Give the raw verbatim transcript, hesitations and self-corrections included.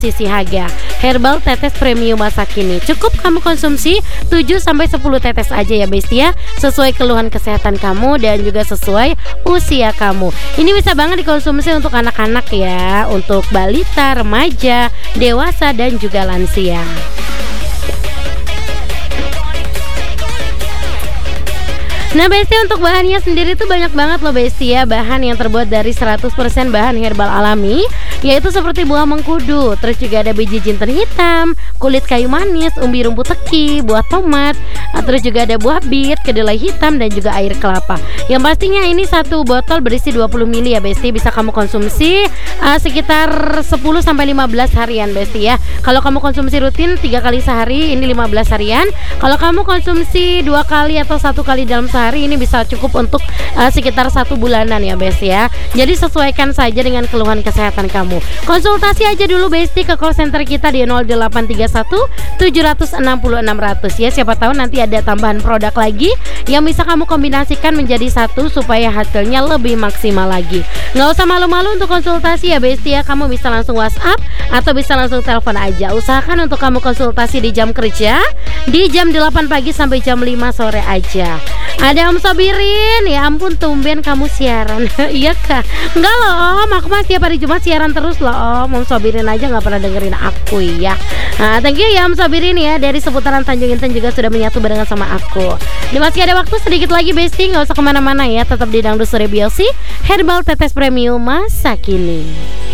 Sisi Haga Herbal Tetes Premium masa kini. Cukup kamu konsumsi tujuh sampai sepuluh tetes aja ya Besti ya, sesuai keluhan kesehatan kamu dan juga sesuai usia kamu. Ini bisa banget dikonsumsi untuk anak-anak ya, untuk balita, remaja, dewasa dan juga lansia. Nah Besti, untuk bahannya sendiri tuh banyak banget loh Besti ya. Bahan yang terbuat dari seratus persen bahan herbal alami, yaitu seperti buah mengkudu, terus juga ada biji jinten hitam, kulit kayu manis, umbi rumput teki, buah tomat, terus juga ada buah bit, kedelai hitam dan juga air kelapa. Yang pastinya ini satu botol berisi dua puluh mililiter ya Besti. Bisa kamu konsumsi uh, sekitar sepuluh sampai lima belas harian Besti ya. Kalau kamu konsumsi rutin tiga kali sehari, ini lima belas harian. Kalau kamu konsumsi dua kali atau satu kali dalam sehari, hari ini bisa cukup untuk uh, sekitar satu bulanan ya Besti ya. Jadi sesuaikan saja dengan keluhan kesehatan kamu. Konsultasi aja dulu Besti ke call center kita di nol delapan tiga satu tujuh enam nol enam nol nol ya. Siapa tahu nanti ada tambahan produk lagi yang bisa kamu kombinasikan menjadi satu supaya hasilnya lebih maksimal lagi. Nggak usah malu-malu untuk konsultasi ya Besti ya. Kamu bisa langsung WhatsApp atau bisa langsung telepon aja. Usahakan untuk kamu konsultasi di jam kerja, di jam delapan pagi sampai jam lima sore aja. Ada Om Sobirin, ya ampun tumben kamu siaran. Iya kak? Enggak loh Om, aku mah tiap hari Jumat siaran terus loh Om. Om Sobirin aja gak pernah dengerin aku ya. Nah thank you ya Om Sobirin ya, dari seputaran Tanjung Inten juga sudah menyatu barengan sama aku. Ini masih ada waktu sedikit lagi Besti, gak usah kemana-mana ya. Tetap di Dangdut Sore Biosi Herbal Tetes Premium masa kini.